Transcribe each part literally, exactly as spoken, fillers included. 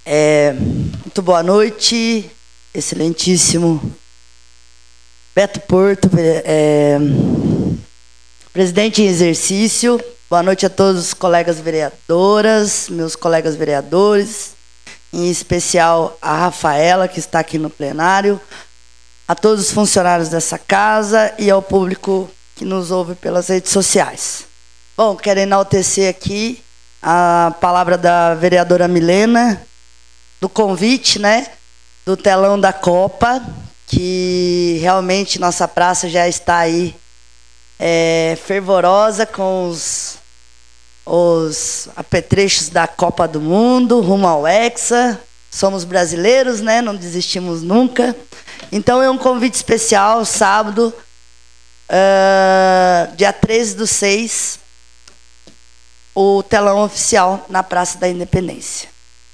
É, muito boa noite, excelentíssimo Beto Porto, é, presidente em exercício. Boa noite a todos os colegas vereadoras, meus colegas vereadores, em especial a Rafaela, que está aqui no plenário, a todos os funcionários dessa casa e ao público que nos ouve pelas redes sociais. Bom, quero enaltecer aqui a palavra da vereadora Milena, do convite, né, do telão da Copa, que realmente nossa praça já está aí é, fervorosa com os, os apetrechos da Copa do Mundo, rumo ao Hexa. Somos brasileiros, né, não desistimos nunca. Então é um convite especial, sábado, uh, dia treze do seis, o telão oficial na Praça da Independência.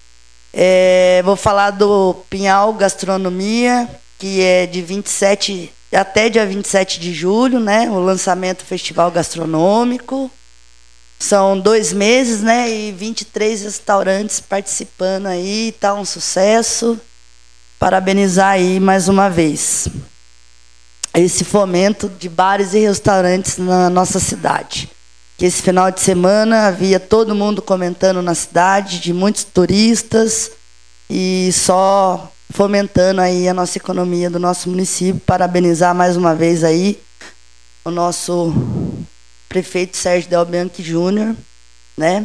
É, vou falar do Pinhal Gastronomia, que é de vinte e sete até dia vinte e sete de julho, né? O lançamento do Festival Gastronômico. São dois meses, né? E vinte e três restaurantes participando aí, tá um sucesso. Parabenizar aí mais uma vez esse fomento de bares e restaurantes na nossa cidade. Que esse final de semana havia todo mundo comentando na cidade, de muitos turistas, e só fomentando aí a nossa economia do nosso município. Parabenizar mais uma vez aí o nosso prefeito Sérgio Del Bianchi Júnior, né?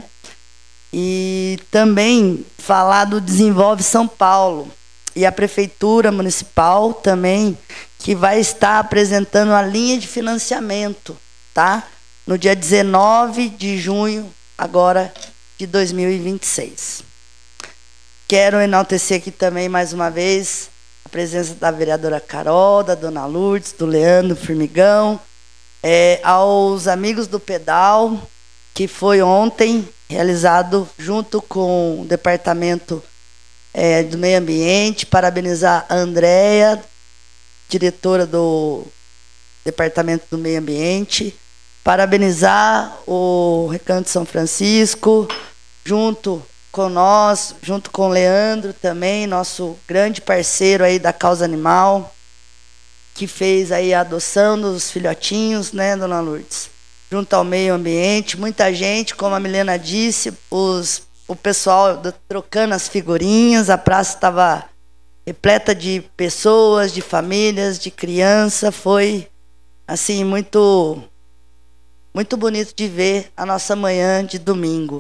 E também falar do Desenvolve São Paulo e a Prefeitura Municipal também, que vai estar apresentando a linha de financiamento, tá? No dia dezenove de junho, agora, de dois mil e vinte e seis. Quero enaltecer aqui também, mais uma vez, a presença da vereadora Carol, da dona Lourdes, do Leandro Formigão, é, aos amigos do Pedal, que foi ontem realizado junto com o Departamento é, do Meio Ambiente. Parabenizar a Andréia, diretora do Departamento do Meio Ambiente. Parabenizar o Recanto São Francisco, junto com nós, junto com o Leandro também, nosso grande parceiro aí da causa animal, que fez aí a adoção dos filhotinhos, né, dona Lourdes? Junto ao meio ambiente, muita gente, como a Milena disse, os, o pessoal do, trocando as figurinhas, a praça estava repleta de pessoas, de famílias, de criança, foi assim, muito... Muito bonito de ver a nossa manhã de domingo,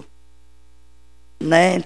né?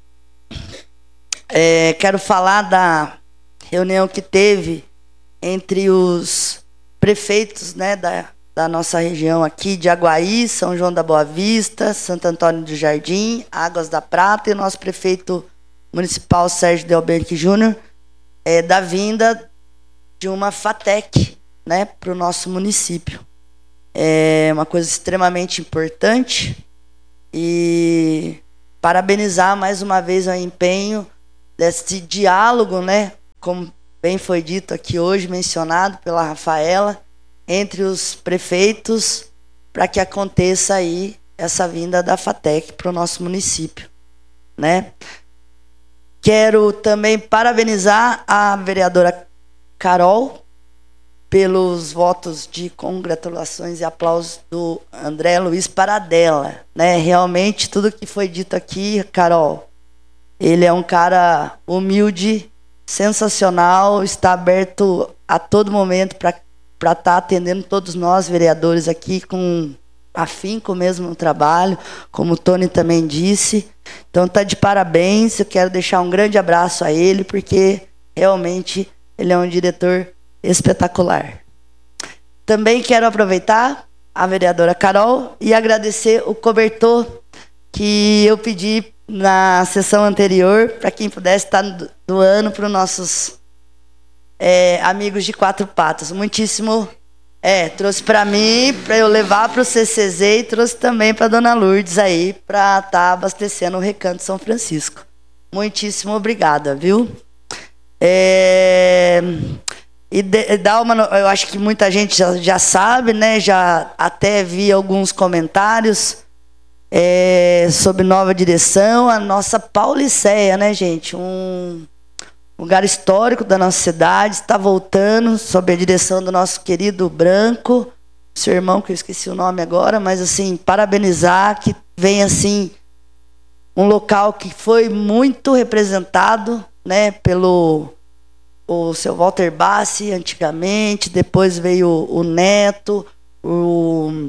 É, quero falar da reunião que teve entre os prefeitos, né, da, da nossa região aqui, de Aguaí, São João da Boa Vista, Santo Antônio do Jardim, Águas da Prata, e o nosso prefeito municipal, Sérgio Del Bianchi Júnior, é, da vinda de uma FATEC, né, para o nosso município. É uma coisa extremamente importante, e parabenizar mais uma vez o empenho desse diálogo, né, como bem foi dito aqui hoje, mencionado pela Rafaela, entre os prefeitos, para que aconteça aí essa vinda da FATEC para o nosso município, né? Quero também parabenizar a vereadora Carol pelos votos de congratulações e aplausos do André Luiz Paradella, né? Realmente, tudo que foi dito aqui, Carol, ele é um cara humilde, sensacional, está aberto a todo momento para para estar atendendo todos nós, vereadores, aqui com afinco mesmo no trabalho, como o Tony também disse. Então, tá de parabéns, eu quero deixar um grande abraço a ele, porque realmente ele é um diretor espetacular. Também quero aproveitar a vereadora Carol e agradecer o cobertor que eu pedi na sessão anterior, para quem pudesse estar doando para os nossos é, amigos de Quatro Patas. Muitíssimo, é, trouxe para mim, para eu levar para o C C Z, e trouxe também para a dona Lourdes aí, para estar tá abastecendo o Recanto São Francisco. Muitíssimo obrigada, viu? É... E dá uma, eu acho que muita gente já, já sabe, né? Já até vi alguns comentários é, sob nova direção, a nossa Pauliceia, né, gente? Um lugar histórico da nossa cidade, está voltando sob a direção do nosso querido Branco, seu irmão, que eu esqueci o nome agora, mas assim, parabenizar, que vem assim, um local que foi muito representado, né, pelo o seu Walter Bassi, antigamente, depois veio o, o Neto, o...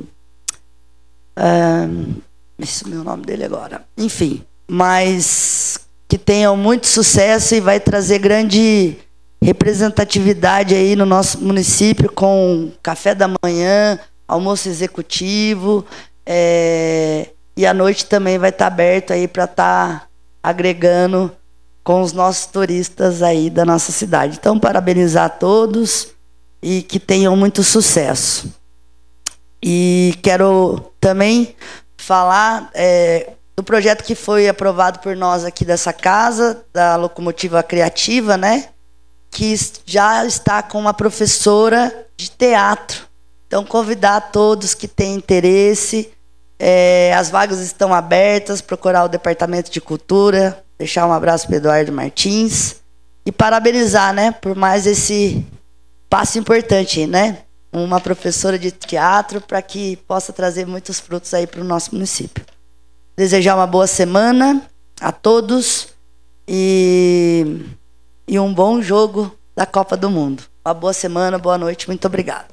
Um, esse é o nome dele agora. Enfim, mas que tenham muito sucesso e vai trazer grande representatividade aí no nosso município, com café da manhã, almoço executivo, é, e à noite também vai estar aberto aí para estar agregando com os nossos turistas aí da nossa cidade. Então, parabenizar a todos e que tenham muito sucesso. E quero também falar é, do projeto que foi aprovado por nós aqui dessa casa, da Locomotiva Criativa, né? Que já está com uma professora de teatro. Então, convidar a todos que têm interesse, é, as vagas estão abertas, procurar o Departamento de Cultura, deixar um abraço para o Eduardo Martins e parabenizar, né, por mais esse passo importante, né? Uma professora de teatro para que possa trazer muitos frutos aí para o nosso município. Desejar uma boa semana a todos e, e um bom jogo da Copa do Mundo. Uma boa semana, boa noite, muito obrigado.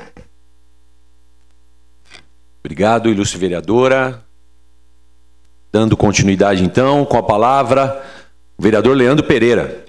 Obrigado, ilustre vereadora. Dando continuidade, então, com a palavra, o vereador Leandro Pereira.